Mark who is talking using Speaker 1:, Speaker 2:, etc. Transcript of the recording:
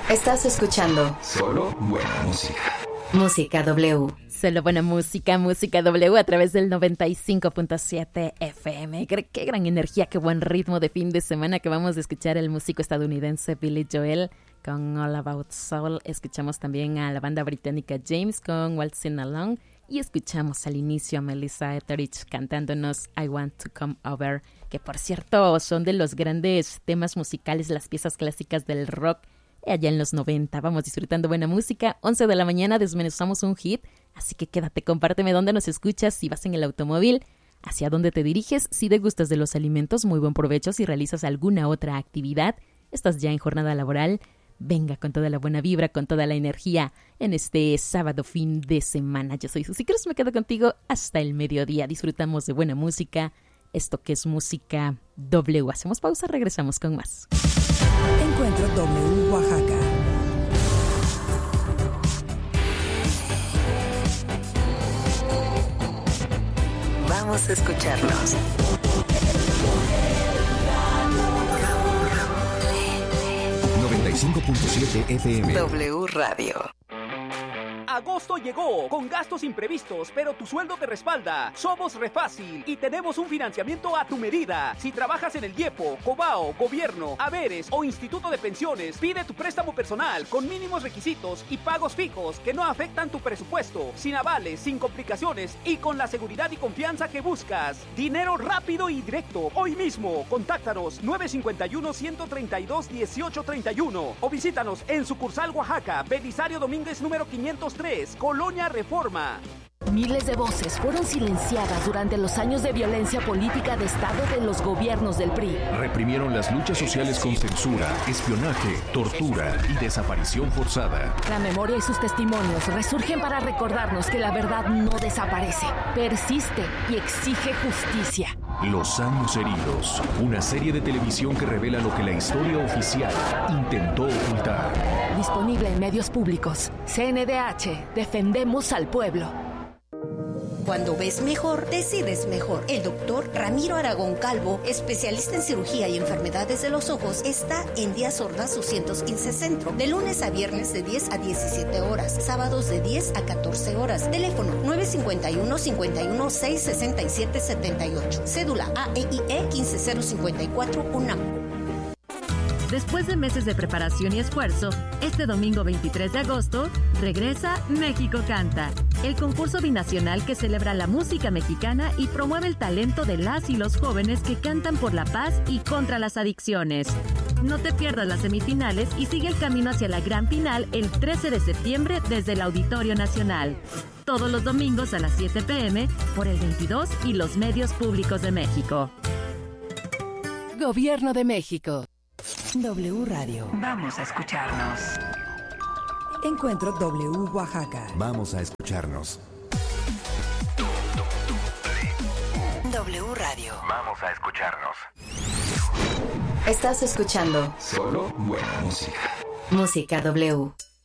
Speaker 1: Estás escuchando
Speaker 2: Solo buena música.
Speaker 1: Música W.
Speaker 3: Solo buena música, Música W a través del 95.7 FM. Qué gran energía, qué buen ritmo de fin de semana que vamos a escuchar el músico estadounidense Billy Joel con All About Soul. Escuchamos también a la banda británica James con Waltzing Along. Y escuchamos al inicio a Melissa Etheridge cantándonos I Want to Come Over, que por cierto son de los grandes temas musicales, las piezas clásicas del rock allá en los 90. Vamos disfrutando buena música. 11 de la mañana desmenuzamos un hit, así que quédate, compárteme dónde nos escuchas, si vas en el automóvil, hacia dónde te diriges, si degustas de los alimentos, muy buen provecho, si realizas alguna otra actividad, estás ya en jornada laboral. Venga con toda la buena vibra, con toda la energía en este sábado fin de semana. Yo soy Susi Cruz, me quedo contigo hasta el mediodía. Disfrutamos de buena música, esto que es Música W. Hacemos pausa, regresamos con más.
Speaker 4: Encuentro W Oaxaca.
Speaker 1: Vamos a escucharnos.
Speaker 2: 95.7 FM.
Speaker 1: W Radio.
Speaker 5: Agosto llegó con gastos imprevistos, pero tu sueldo te respalda. Somos Refácil y tenemos un financiamiento a tu medida. Si trabajas en el IEPO, Cobao, Gobierno, Haberes o Instituto de Pensiones, pide tu préstamo personal con mínimos requisitos y pagos fijos que no afectan tu presupuesto, sin avales, sin complicaciones y con la seguridad y confianza que buscas. Dinero rápido y directo. Hoy mismo, contáctanos 951-132-1831 o visítanos en sucursal Oaxaca, Belisario Domínguez número 503, Colonia Reforma.
Speaker 6: Miles de voces fueron silenciadas durante los años de violencia política de Estado de los gobiernos del PRI.
Speaker 7: Reprimieron las luchas sociales con censura, espionaje, tortura y desaparición forzada.
Speaker 6: La memoria y sus testimonios resurgen para recordarnos que la verdad no desaparece, persiste y exige justicia.
Speaker 7: Los años heridos, una serie de televisión que revela lo que la historia oficial intentó ocultar.
Speaker 6: Disponible en medios públicos. CNDH, defendemos al pueblo.
Speaker 8: Cuando ves mejor, decides mejor. El doctor Ramiro Aragón Calvo, especialista en cirugía y enfermedades de los ojos, está en Díaz Ordaz 215 Centro, de lunes a viernes de 10 a 17 horas, sábados de 10 a 14 horas. Teléfono 951-516-6778. Cédula AEIE 15054 UNAM.
Speaker 9: Después de meses de preparación y esfuerzo, este domingo 23 de agosto regresa México Canta, el concurso binacional que celebra la música mexicana y promueve el talento de las y los jóvenes que cantan por la paz y contra las adicciones. No te pierdas las semifinales y sigue el camino hacia la gran final el 13 de septiembre desde el Auditorio Nacional. Todos los domingos a las 7 p.m. por el 22 y los medios públicos de México.
Speaker 4: Gobierno de México. W Radio.
Speaker 1: Vamos a escucharnos.
Speaker 4: Encuentro W Oaxaca.
Speaker 2: Vamos a escucharnos.
Speaker 1: W Radio.
Speaker 2: Vamos a escucharnos.
Speaker 1: Estás escuchando
Speaker 2: Solo buena música.
Speaker 1: Música W.